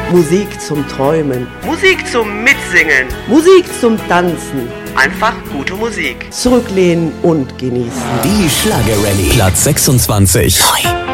Musik zum Träumen. Musik zum Mitsingen. Musik zum Tanzen. Einfach gute Musik. Zurücklehnen und genießen. Die Schlagerrallye. Platz 26. Neu.